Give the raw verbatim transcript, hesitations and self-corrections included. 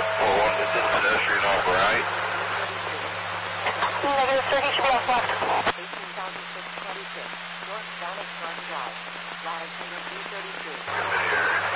four one, this is pedestrian off right. Negative, sir, he should be off left. eighteen thousand six hundred twenty-six, North Dallas Garden Drive. Latitude three thirty-two. Good to hear.